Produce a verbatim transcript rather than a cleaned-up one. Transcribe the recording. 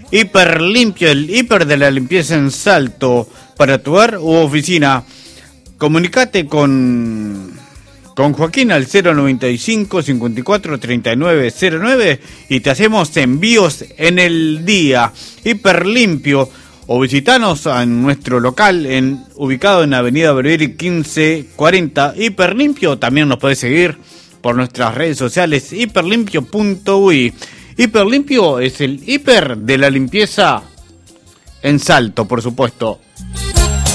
Hiperlimpio, el hiper de la limpieza en Salto, para tu hogar u oficina. Comunicate con, con Joaquín al cero noventa y cinco, cincuenta y cuatro, treinta y nueve cero nueve y te hacemos envíos en el día. Hiperlimpio. O visitanos en nuestro local en, ubicado en Avenida Berbieri quince cuarenta. Hiperlimpio. También nos podés seguir por nuestras redes sociales hiperlimpio punto uy. Hiperlimpio es el hiper de la limpieza en Salto, por supuesto.